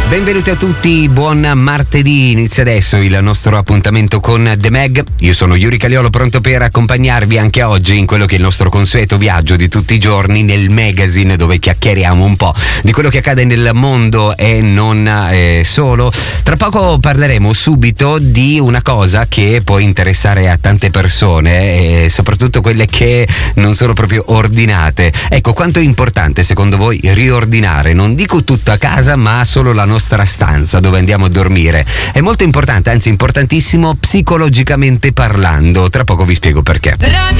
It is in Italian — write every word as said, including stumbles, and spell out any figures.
Benvenuti a tutti, buon martedì, inizia adesso il nostro appuntamento con The Mag. Io sono Yuri Caliolo, pronto per accompagnarvi anche oggi in quello che è il nostro consueto viaggio di tutti i giorni nel magazine, dove chiacchieriamo un po' di quello che accade nel mondo e non eh, solo. Tra poco parleremo subito di una cosa che può interessare a tante persone, e soprattutto quelle che non sono proprio ordinate. Ecco, quanto è importante secondo voi riordinare, non dico tutta casa, ma solo la nostra stanza dove andiamo a dormire. È molto importante, anzi importantissimo psicologicamente parlando. Tra poco vi spiego perché.